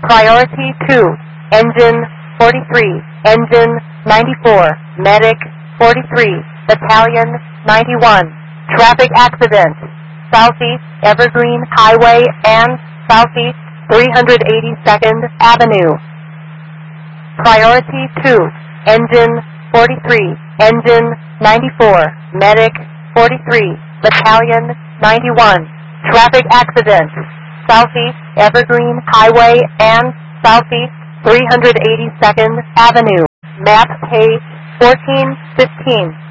Priority 2, Engine 43, Engine 94, Medic 43, Battalion 91. Traffic accident, Southeast Evergreen Highway and Southeast 382nd Avenue. Priority 2, Engine 43, Engine 94, Medic 43, Battalion 91. Traffic accident, Southeast Evergreen Highway and Southeast 382nd Avenue. Map page 1415.